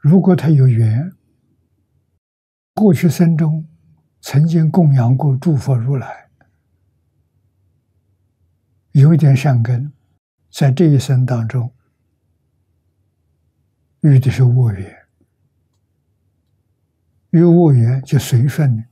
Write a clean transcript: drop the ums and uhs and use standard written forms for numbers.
如果他有缘，过去生中曾经供养过诸佛如来，有一点善根，在这一生当中遇的是恶缘，遇恶缘就随顺